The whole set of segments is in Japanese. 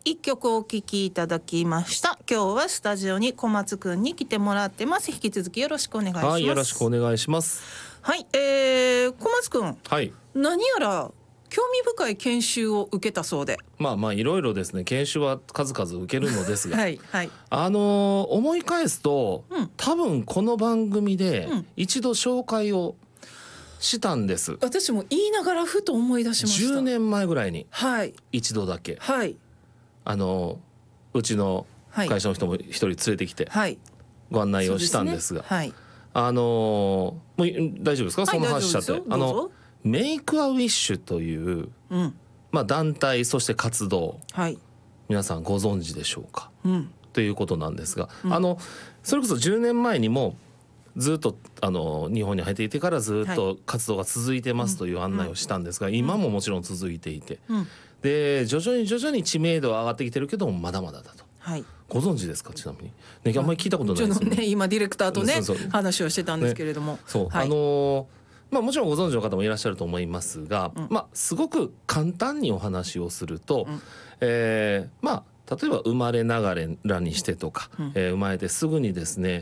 一曲お聴きいただきました。今日はスタジオに小松くんに来てもらってます。引き続きよろしくお願いします。 はい、よろしくお願いします。 はい、小松くん、 はい、 何やら興味深い研修を受けたそうで。 まあいろいろですね、研修は数々受けるのですが、 はいはい、 思い返すと、多分この番組で一度紹介をしたんです。 私も言いながらふと思い出しました。 10年前ぐらいに一度だけ、 はい、 うちの会社の人も一人連れてきてご案内をしたんですが、もう大丈夫ですか、その話しちゃって。メイクアウィッシュという、団体、そして活動、皆さんご存知でしょうか、ということなんですが、それこそ10年前にもずっと日本に入っていてからずっと活動が続いてますという案内をしたんですが、今ももちろん続いていて、で徐々に知名度は上がってきてるけどもまだまだだと、ご存知ですか？ちなみに、ね、あんまり聞いたことないですよね。 今ディレクターとね話をしてたんですけれども、 もちろんご存知の方もいらっしゃると思いますが、すごく簡単にお話をすると、例えば生まれながらにしてとか、生まれてすぐにですね、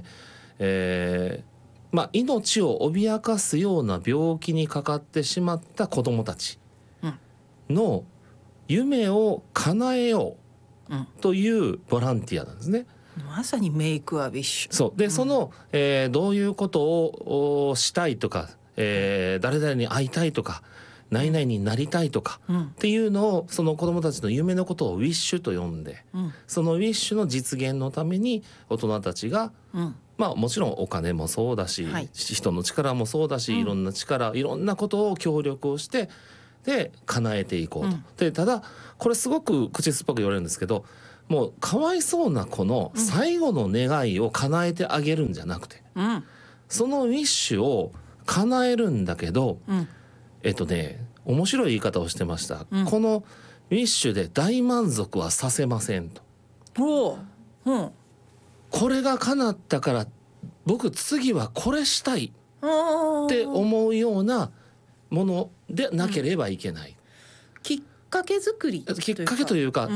命を脅かすような病気にかかってしまった子どもたちの夢を叶えようというボランティアなんですね。 まさにメイクアウィッシュ。 そうで、その、どういうことをしたいとか、誰々に会いたいとか何々になりたいとか、っていうのを、その子どもたちの夢のことをウィッシュと呼んで、そのウィッシュの実現のために大人たちが、もちろんお金もそうだし、人の力もそうだし、いろんな力、いろんなことを協力をしてで叶えていこうと。でただこれすごく口酸っぱく言われるんですけど、もうかわいそうな子の最後の願いを叶えてあげるんじゃなくて、そのウィッシュを叶えるんだけど、面白い言い方をしてました。このウィッシュで大満足はさせませんと。これが叶ったから僕次はこれしたいって思うようなものでなければいけない、 きっかけ作りきっかけというか、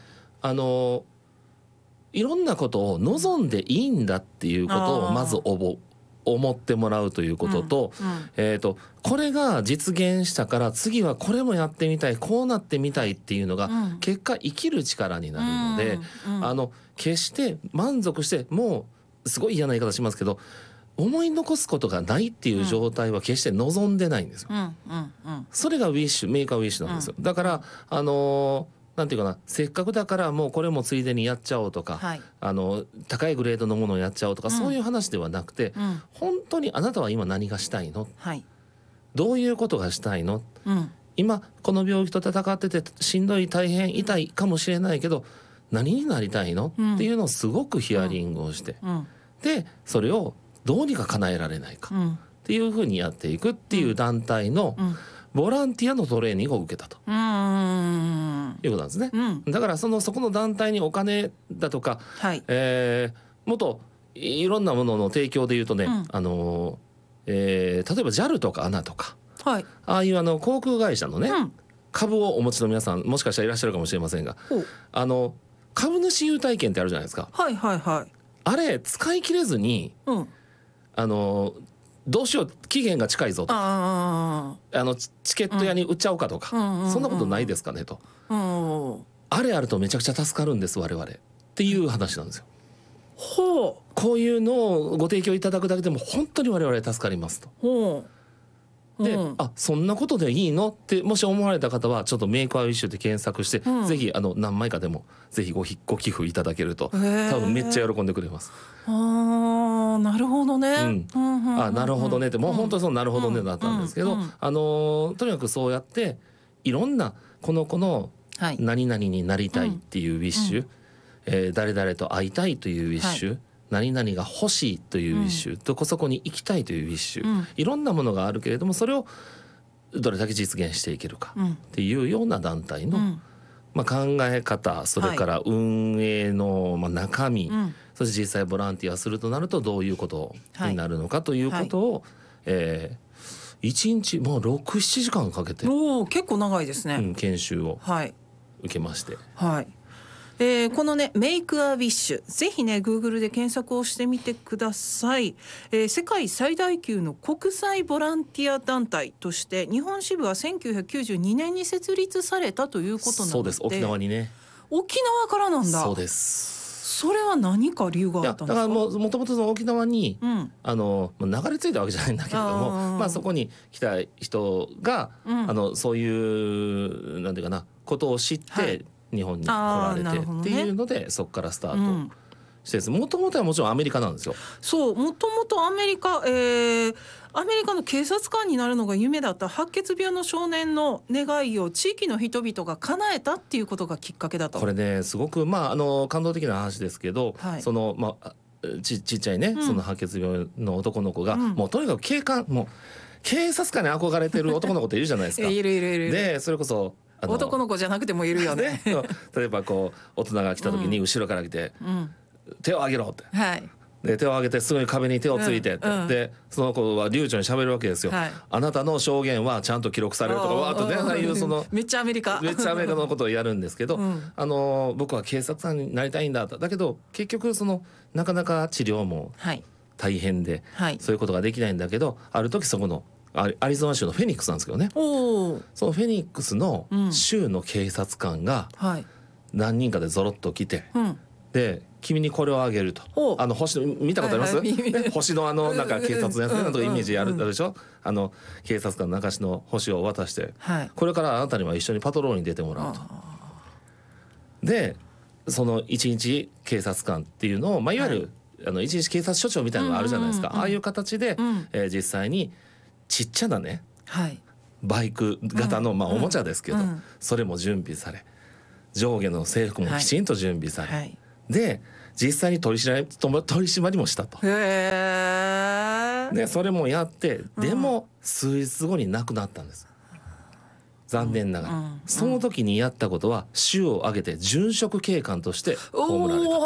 いろんなことを望んでいいんだっていうことをまず思ってもらうということと、これが実現したから次はこれもやってみたい、こうなってみたいっていうのが結果生きる力になるので、決して満足してもうすごい嫌な言い方しますけど思い残すことがないっていう状態は決して望んでないんですよ。それがウィッシュ、メイクアウィッシュなんですよ。だからなんていうかな、せっかくだからもうこれもついでにやっちゃおうとか、高いグレードのものをやっちゃおうとか、そういう話ではなくて、本当にあなたは今何がしたいの、どういうことがしたいの、今この病気と闘っててしんどい、大変痛いかもしれないけど何になりたいの、っていうのをすごくヒアリングをして、でそれをどうにか叶えられないかっていうふうにやっていくっていう団体のボランティアのトレーニングを受けたということなんですね。だからそこの団体にお金だとか、もっといろんなものの提供でいうとね、例えば JAL とか ANA とか、ああいう航空会社のね、株をお持ちの皆さんもしかしたらいらっしゃるかもしれませんが、株主優待券ってあるじゃないですか。あれ使い切れずに、どうしよう期限が近いぞとか、チケット屋に売っちゃおうかとか、そんなことないですかねと。あれあるとめちゃくちゃ助かるんです我々っていう話なんですよ。こういうのをご提供いただくだけでも本当に我々助かりますと。で、そんなことでいいのってもし思われた方はちょっとメイクアウィッシュで検索して、ぜひ何枚かでもぜひご寄付いただけると多分めっちゃ喜んでくれます。 なるほどね。 なるほどねって、もう本当にそのなるほどねだったんですけど、とにかくそうやっていろんなこの子の何々になりたいっていうウィッシュ、誰々と会いたいというウィッシュ、何々が欲しいというウィッシュ、どこそこに行きたいというウィッシュ、いろんなものがあるけれどもそれをどれだけ実現していけるかっていうような団体の、考え方、それから運営の中身、そして実際ボランティアするとなるとどういうことになるのかということを、1日もう6、7時間かけて結構長いですね、 研修を受けまして、 このねメイクアウィッシュ、ぜひね Google で検索をしてみてください。世界最大級の国際ボランティア団体として日本支部は1992年に設立されたということなので。 そうです、沖縄にね。 沖縄からなんだ。 そうです。 それは何か理由があったんですか？ いやだからもともとその沖縄に、 うん、 流れ着いたわけじゃないんだけれども、まあ、そこに来た人が、そういうなんていうかなことを知って、はい、日本に来られてっていうので、そこからスタートしてです。もともとはもちろんアメリカなんですよ。 そう、もともとアメリカの警察官になるのが夢だった白血病の少年の願いを地域の人々が叶えたっていうことがきっかけだと。 これねすごく感動的な話ですけど、はい、そのちっちゃいね、その白血病の男の子が、もうとにかく警察官に憧れてる男の子っているじゃないですか。 いる。 でそれこそ男の子じゃなくてもいるよね。 例えばこう大人が来た時に後ろから来て、手を挙げろって。はい。で手を挙げてすぐに壁に手をついてって、でその子は流暢に喋るわけですよ、はい、あなたの証言はちゃんと記録されるとかわーっとね、ああいうそのめっちゃアメリカのことをやるんですけど、僕は警察官になりたいんだと。だけど結局なかなか治療も大変で、はい、そういうことができないんだけど、ある時そこのアリゾナ州のフェニックスなんですけどね、そのフェニックスの州の警察官が何人かでゾロッと来て、で君にこれをあげると。星の見たことあります？星のなんか警察のやつね、なんとかイメージあるでしょ。警察官の中しの星を渡して、これからあなたには一緒にパトロールに出てもらうと。でその一日警察官っていうのを、いわゆる一日警察署長みたいなのがあるじゃないですか。ああいう形で、実際にちっちゃなね、バイク型のおもちゃですけど、それも準備され、上下の制服もきちんと準備され、で実際に取り締まりもしたと。でそれもやって、でも数日後に亡くなったんです、残念ながら。その時にやったことは州を挙げて殉職警官として葬られた。